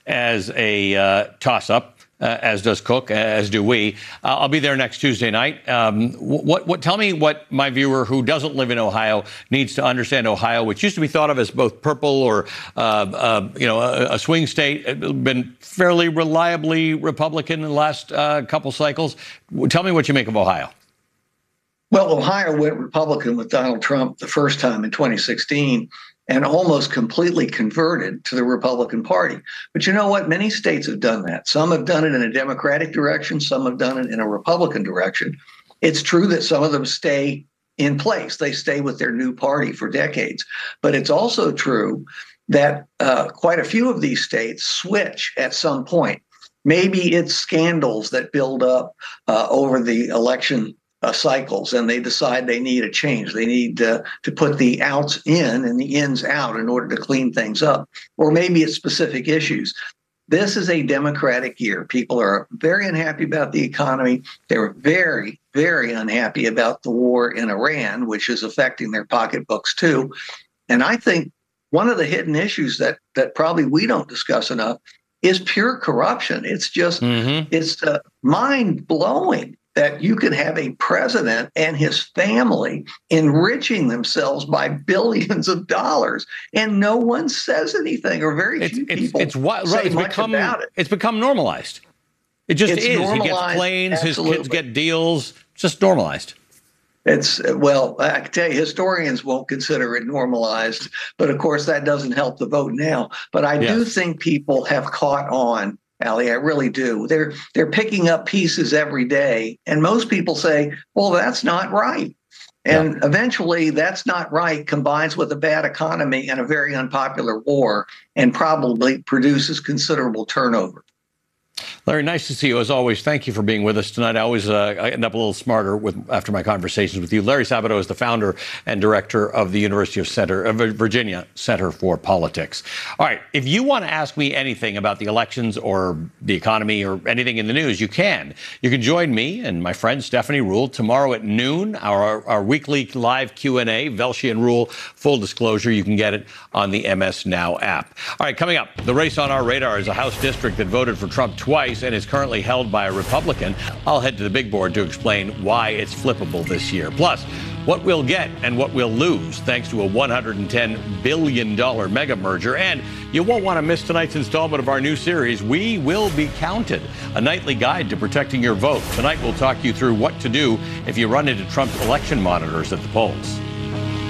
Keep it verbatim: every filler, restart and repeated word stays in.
as a uh, toss-up. Uh, as does Cook, as do we. Uh, I'll be there next Tuesday night. Um, what, what? Tell me what my viewer who doesn't live in Ohio needs to understand Ohio, which used to be thought of as both purple or, uh, uh, you know, a, a swing state. It's been fairly reliably Republican in the last uh, couple cycles. Tell me what you make of Ohio. Well, Ohio went Republican with Donald Trump the first time in twenty sixteen. And almost completely converted to the Republican Party. But you know what? Many states have done that. Some have done it in a Democratic direction. Some have done it in a Republican direction. It's true that some of them stay in place. They stay with their new party for decades. But it's also true that uh, quite a few of these states switch at some point. Maybe it's scandals that build up uh, over the election Uh, cycles, and they decide they need a change. They need uh, to put the outs in and the ins out in order to clean things up. Or maybe it's specific issues. This is a Democratic year. People are very unhappy about the economy. They're very, very unhappy about the war in Iran, which is affecting their pocketbooks too. And I think one of the hidden issues that that probably we don't discuss enough is pure corruption. It's just, mm-hmm. it's uh, mind-blowing that you could have a president and his family enriching themselves by billions of dollars, and no one says anything, or very it's, few it's, people it's, what, say right, it's much become, about it. It's become normalized. It just it's is. He gets planes, absolutely. His kids get deals. It's just normalized. It's, well, I can tell you, historians won't consider it normalized, but of course that doesn't help the vote now. But I yes. do think people have caught on, Allie, I really do. They're they're picking up pieces every day. And most people say, well, that's not right. And yeah. eventually that's not right combines with a bad economy and a very unpopular war and probably produces considerable turnover. Larry, nice to see you as always. Thank you for being with us tonight. I always uh, I end up a little smarter with after my conversations with you. Larry Sabato is the founder and director of the University of Center, of Virginia Center for Politics. All right, if you want to ask me anything about the elections or the economy or anything in the news, you can. You can join me and my friend Stephanie Ruhle tomorrow at noon, our, our weekly live Q and A, Velshi and Ruhle, full disclosure. You can get it on the M S Now app. All right, coming up, the race on our radar is a House district that voted for Trump twice and is currently held by a Republican. I'll head to the big board to explain why it's flippable this year. Plus, what we'll get and what we'll lose thanks to a one hundred ten billion dollars mega merger. And you won't want to miss tonight's installment of our new series, We Will Be Counted, a nightly guide to protecting your vote. Tonight, we'll talk you through what to do if you run into Trump's election monitors at the polls.